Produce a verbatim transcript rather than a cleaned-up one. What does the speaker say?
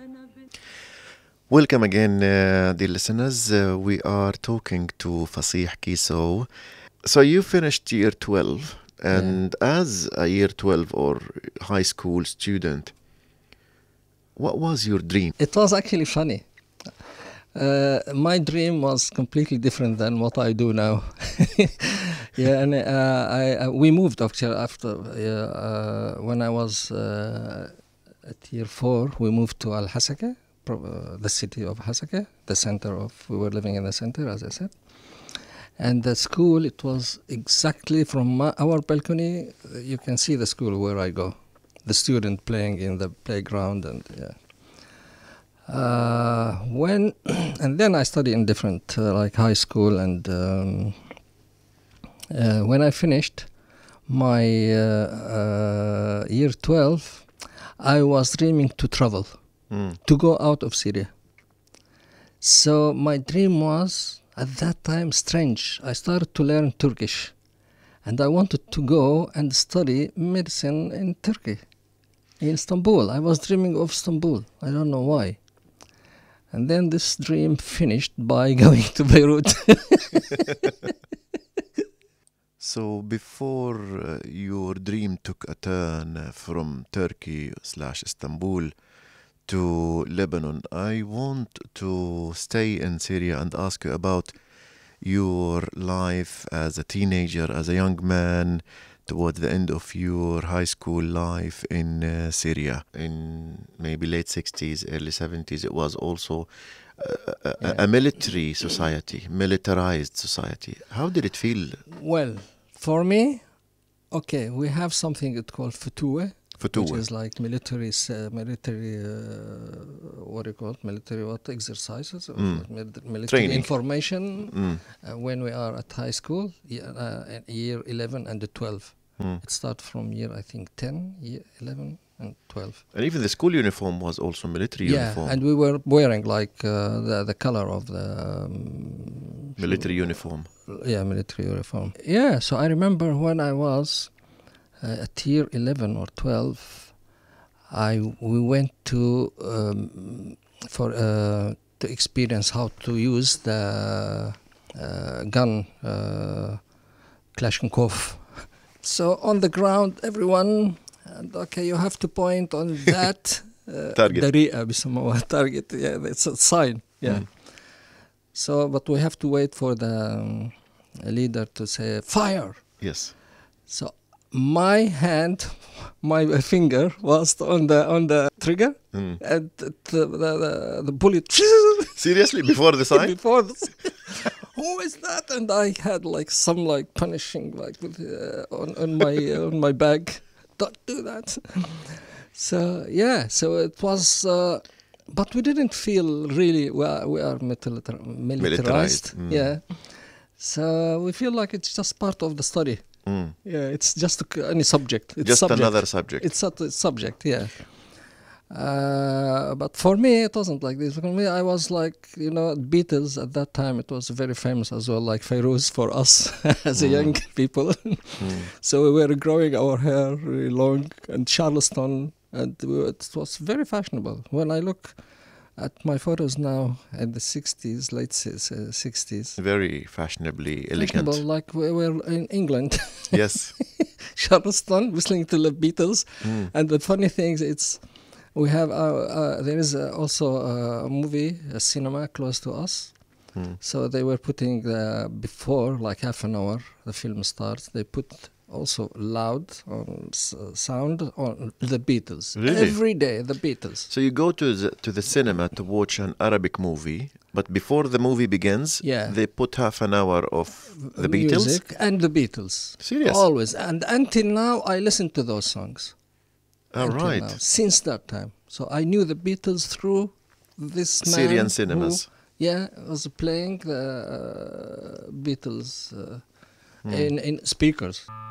Welcome again, uh, dear listeners. Uh, we are talking to Fasih Kiso. So you finished year twelve, and yeah. as a year twelve or high school student, what was your dream? It was actually funny. Uh, my dream was completely different than what I do now. yeah, and uh, I, uh, we moved actually after uh, when I was uh, at year four. We moved to Al Hasaka, uh, the city of Hasaka, the center of. We were living in the center, as I said. And the school, it was exactly from my, our balcony. You can see the school where I go. The student playing in the playground, and yeah. Uh, when and then I studied in different uh, like high school, and um, uh, when I finished my uh, uh, year twelve, I was dreaming to travel, mm. to go out of Syria. So my dream was at that time strange. I started to learn Turkish, and I wanted to go and study medicine in Turkey, in Istanbul. I was dreaming of Istanbul. I don't know why. And then this dream finished by going to Beirut. So before uh, your dream took a turn uh, from Turkey slash Istanbul to Lebanon, I want to stay in Syria and ask you about your life as a teenager, as a young man, towards the end of your high school life in uh, Syria, in maybe late sixties, early seventies. It was also uh, a, yeah. a military society, militarized society. How did it feel? Well, for me, okay, we have something it's called Futuwe, Futuwe. which is like military, uh, military, uh, what do you call it? Military what exercises? Mm. Military Training. information mm. uh, when we are at high school, uh, year eleven and twelve. Mm. It started from year, I think, ten, year eleven and twelve. And even the school uniform was also military yeah, uniform. Yeah, and we were wearing like uh, the, the color of the... Um, military uniform. Yeah, military uniform. Yeah, so I remember when I was uh, at year eleven or twelve, I we went to um, for uh, to experience how to use the uh, gun, uh, Kalashnikov. So on the ground, everyone, and okay, you have to point on that uh, target. Dariqa بيسموها target. Yeah, it's a sign. Yeah. Mm. So, but we have to wait for the um, leader to say fire. Yes. So my hand, my finger was on the on the trigger, mm. and the the, the, the bullet. Seriously, before the sign? Before the who is that? And I had like some like punishing like with, uh, on on my uh, on my bag. Don't do that. So yeah, so it was, uh, but we didn't feel really we are, we are militarized. militarized. Mm. Yeah, so we feel like it's just part of the study. Mm. Yeah, it's just a, any subject. It's just subject. another subject. It's a, a subject. Yeah. Uh, but for me, it wasn't like this. For me, I was like, you know, Beatles at that time. It was very famous as well, like Fairuz for us as mm. a young people. mm. So we were growing our hair really long, and Charleston, and we were, it was very fashionable. When I look at my photos now in the sixties, late sixties, very fashionably elegant, fashionable, like we were in England. Yes, Charleston, listening to the Beatles, mm. and the funny thing is, it's. We have, uh, uh, there is uh, also a movie, a cinema close to us. Hmm. So they were putting, the, before, like half an hour, the film starts, they put also loud on s- sound on the Beatles. Really? Every day, the Beatles. So you go to the, to the cinema to watch an Arabic movie, but before the movie begins, yeah. they put half an hour of the Music Beatles? And the Beatles. Serious? Always. And until now, I listen to those songs. All right. Now, since that time. So I knew the Beatles through this man. Syrian cinemas. Who, yeah, was playing the uh, Beatles uh, mm. in, in speakers.